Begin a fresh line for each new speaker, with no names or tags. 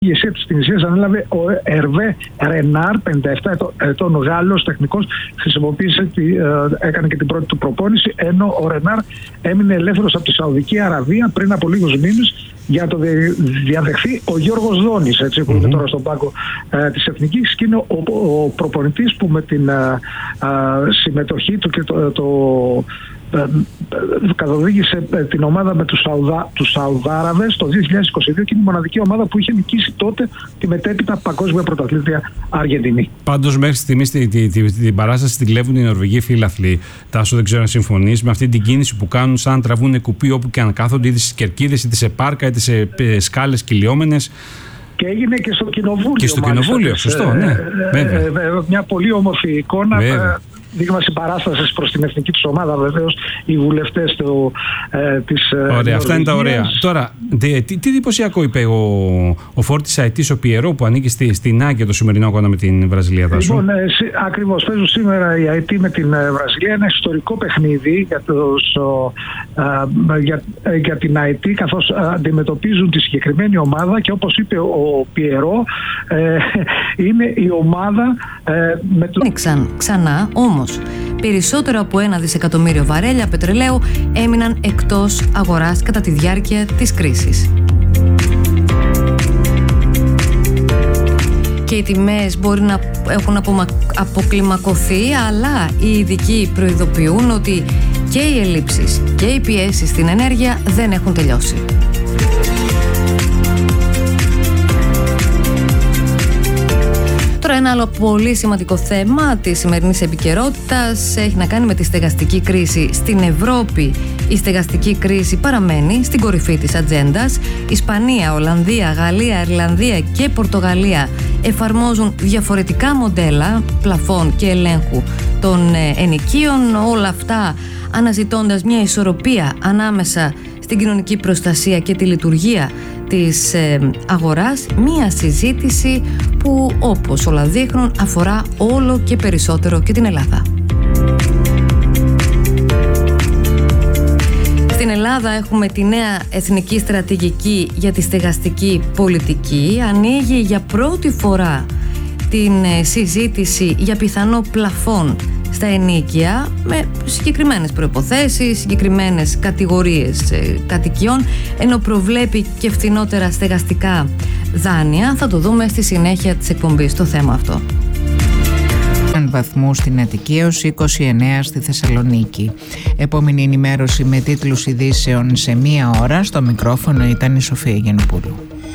ηγεσία της Τινησίας ανέλαβε ο Ερβέ Ρενάρ, 57 ετών Γάλλος τεχνικός, έκανε και την πρώτη του προπόνηση, ενώ ο Ρενάρ έμεινε ελεύθερος από τη Σαουδική Αραβία πριν από λίγους μήνες για να το διαδεχθεί ο Γιώργος Δόνης, έτσι, που είναι τώρα στον πάγκο της Εθνικής, και είναι ο προπονητής που με την συμμετοχή του και καθοδήγησε την ομάδα με τους Σαουδάραβες το 2022 και είναι η μοναδική ομάδα που είχε νικήσει τότε τη μετέπειτα παγκόσμια πρωταθλήτρια Αργεντινή.
Πάντως μέχρι στιγμής την παράσταση τη κλέβουν οι Νορβηγοί φίλαθλοι. Τάσο, δεν ξέρω αν συμφωνείς με αυτή την κίνηση που κάνουν, σαν να τραβούν κουπί όπου και αν κάθονται, είτε στις κερκίδες είτε σε πάρκα είτε σε σκάλες κυλιόμενες.
Και έγινε και στο κοινοβούλιο.
Και στο κοινοβούλιο, σωστό, ναι.
Μια πολύ όμορφη εικόνα. Δείγμα συμπαράστασης προς την εθνική τους ομάδα, βεβαίως, οι βουλευτές της.
Ωραία, αυτά είναι τα ωραία. Τώρα, τι εντυπωσιακό είπε ο Φόρτης Αετής, ο Πιερό, που ανήκει στην ΑΕΚ, το σημερινό αγώνα με την Βραζιλία.
Λοιπόν, ακριβώς, παίζουν σήμερα η Αετή με την Βραζιλία. Ένα ιστορικό παιχνίδι για την Αετή, καθώς αντιμετωπίζουν τη συγκεκριμένη ομάδα και, όπως είπε ο Πιερό, είναι η ομάδα με το.
Άνοιξαν ξανά, όμως περισσότερο από 1 δισεκατομμύριο βαρέλια πετρελαίου έμειναν εκτός αγοράς κατά τη διάρκεια της κρίσης. Και οι τιμές μπορεί να έχουν αποκλιμακωθεί, αλλά οι ειδικοί προειδοποιούν ότι και οι ελλείψεις και οι πιέσεις στην ενέργεια δεν έχουν τελειώσει. Τώρα ένα άλλο πολύ σημαντικό θέμα της σημερινής επικαιρότητας έχει να κάνει με τη στεγαστική κρίση στην Ευρώπη. Η στεγαστική κρίση παραμένει στην κορυφή της ατζέντας. Ισπανία, Ολλανδία, Γαλλία, Ιρλανδία και Πορτογαλία εφαρμόζουν διαφορετικά μοντέλα πλαφών και ελέγχου των ενοικίων. Όλα αυτά αναζητώντας μια ισορροπία ανάμεσα στην κοινωνική προστασία και τη λειτουργία της αγοράς, μία συζήτηση που, όπως όλα δείχνουν, αφορά όλο και περισσότερο και την Ελλάδα. Στην Ελλάδα έχουμε τη νέα εθνική στρατηγική για τη στεγαστική πολιτική. Ανοίγει για πρώτη φορά την συζήτηση για πιθανό πλαφόν στα ενοίκια με συγκεκριμένες προϋποθέσεις, συγκεκριμένες κατηγορίες κατοικιών, ενώ προβλέπει και φθηνότερα στεγαστικά δάνεια. Θα το δούμε στη συνέχεια της εκπομπής το θέμα αυτό.
Βαθμού στην Αττική έως 29 στη Θεσσαλονίκη. Επόμενη ενημέρωση με τίτλους ειδήσεων σε 1 ώρα. Στο μικρόφωνο ήταν η Σοφία Γιαννοπούλου.